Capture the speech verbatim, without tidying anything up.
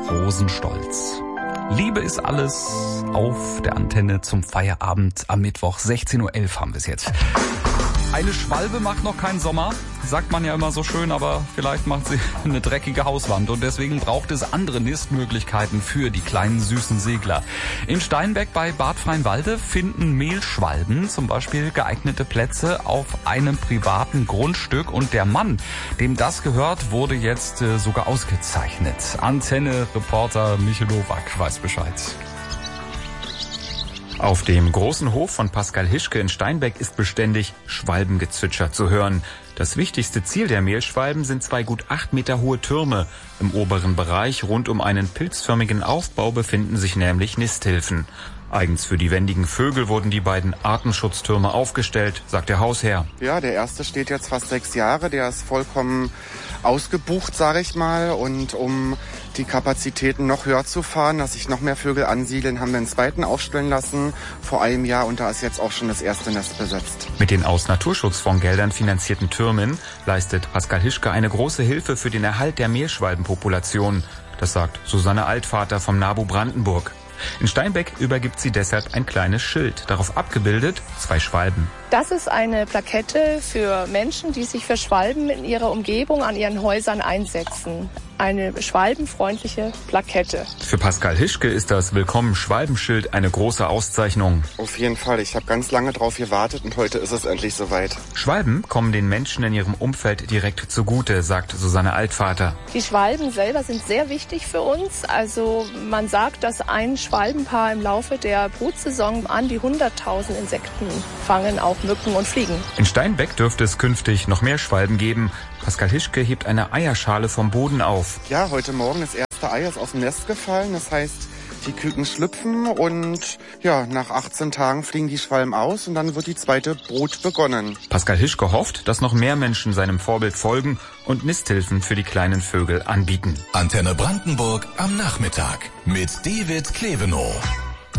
Rosenstolz. Liebe ist alles auf der Antenne zum Feierabend am Mittwoch. sechzehn Uhr elf haben wir es jetzt. Eine Schwalbe macht noch keinen Sommer, sagt man ja immer so schön, aber vielleicht macht sie eine dreckige Hauswand. Und deswegen braucht es andere Nistmöglichkeiten für die kleinen süßen Segler. In Steinbeck bei Bad Freienwalde finden Mehlschwalben zum Beispiel geeignete Plätze auf einem privaten Grundstück. Und der Mann, dem das gehört, wurde jetzt äh, sogar ausgezeichnet. Antenne-Reporter Michael Nowak weiß Bescheid. Auf dem großen Hof von Pascal Hischke in Steinbeck ist beständig Schwalbengezwitscher zu hören. Das wichtigste Ziel der Mehlschwalben sind zwei gut acht Meter hohe Türme. Im oberen Bereich rund um einen pilzförmigen Aufbau befinden sich nämlich Nisthilfen. Eigens für die wendigen Vögel wurden die beiden Artenschutztürme aufgestellt, sagt der Hausherr. Ja, der erste steht jetzt fast sechs Jahre, der ist vollkommen ausgebucht, sage ich mal. Und um die Kapazitäten noch höher zu fahren, dass sich noch mehr Vögel ansiedeln, haben wir einen zweiten aufstellen lassen vor einem Jahr und da ist jetzt auch schon das erste Nest besetzt. Mit den aus Naturschutzfondsgeldern finanzierten Türmen leistet Pascal Hischke eine große Hilfe für den Erhalt der Mehlschwalbenpopulation. Das sagt Susanne Altvater vom NABU Brandenburg. In Steinbeck übergibt sie deshalb ein kleines Schild, darauf abgebildet zwei Schwalben. Das ist eine Plakette für Menschen, die sich für Schwalben in ihrer Umgebung an ihren Häusern einsetzen. Eine schwalbenfreundliche Plakette. Für Pascal Hischke ist das Willkommen-Schwalbenschild eine große Auszeichnung. Auf jeden Fall, ich habe ganz lange drauf gewartet und heute ist es endlich soweit. Schwalben kommen den Menschen in ihrem Umfeld direkt zugute, sagt Susanne Altvater. Die Schwalben selber sind sehr wichtig für uns. Also man sagt, dass ein Schwalbenpaar im Laufe der Brutsaison an die hunderttausend Insekten fangen, auch Mücken und Fliegen. In Steinbeck dürfte es künftig noch mehr Schwalben geben. Pascal Hischke hebt eine Eierschale vom Boden auf. Ja, heute Morgen das erste Ei ist aus dem Nest gefallen. Das heißt, die Küken schlüpfen und ja, nach achtzehn Tagen fliegen die Schwalben aus und dann wird die zweite Brut begonnen. Pascal Hischke hofft, dass noch mehr Menschen seinem Vorbild folgen und Nisthilfen für die kleinen Vögel anbieten. Antenne Brandenburg am Nachmittag mit David Klevenow.